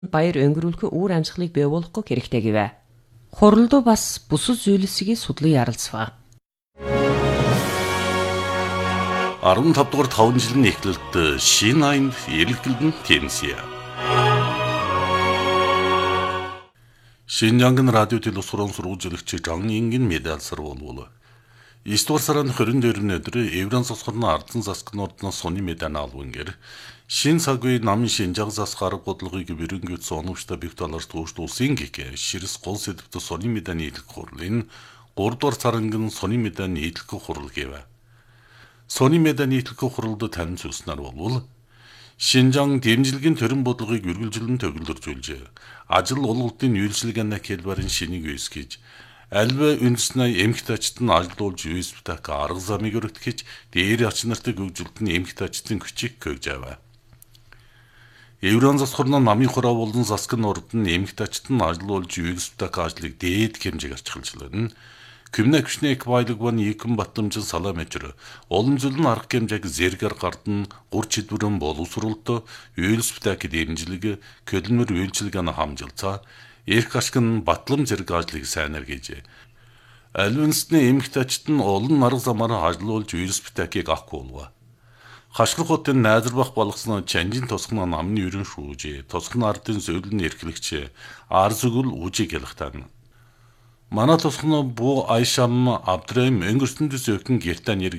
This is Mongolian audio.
Баяр өнгөрүүлэх үр амьсгалыг бий болгох хэрэгтэй гэвэ. Хуралдуу бас бусад зүйлсийг судлан ярилцваа. 15 дугаар 5 жилийн эхлэлд Шинайнд эргэлдэн тэмсэе. Шинжангын радио телевизорон сурвалжлагч Жан Ингийн медалсар болвол 9 дугаар сарын 22-ны өдөр Еврон засгорны ардсан засгнууднаас сони медаль алвангэр шин цагүй намын шинжаг засгаар бодлогыг бэрөнгөт соновчта бивталар туушт улсын гик ширс гол сэдвт сони медаль нийтлэх хурлын 3 дугаар сарангын сони медаль нийтлэх хурал гэвэ. Сони медаль нийтлэх хуралд танин зүйлснээр болвол Шинжаан дэмжлэгийн төрийн бодлогыг үргэлжлэн төгөлдржүүлжээ. Ажил олголтын үйлчилгээний хэлбэрийн шинийг үүсгэж альва үндэснээ эмгтээчд нь ажилуулж USBTAC арга замыг өргөтгөж дээр ач нартай гүйцэлтэн эмгтээчдийн хүчийг хөөж аваа. Еврон засгорны намын хураа болон засгийн орд нь эмгтээчд нь ажилуулж USBTAC ажлыг дээд хэмжээг арчилжлаа. Күмнэкшнэк байлгван икэн батламжин саламэжэр уламжлалын арга хэмжээг зэргээр гардан гурч хэдвэрэн боловсролтой USBTAC дэмжлэг көлмөр үйлчилгээний хамжилцаа эрх ашигн батлам зэрэг ажлыг сайнаар хийжээ. Альвинсны эмгтээчд нь олон арга замаар ажилуулж USBTAC-ийг авах болов. Хашгирах хотын найдварбах болгосон чанжин тосгоно намны ерөн шүүжээ. Тосгоно ардын зөвлөлийн эрхлэгч Арзугул үжиг ялахтан. Манай тосгоно бу Айшам Абдрайм өнгөрсөн дэс өвгөн гертан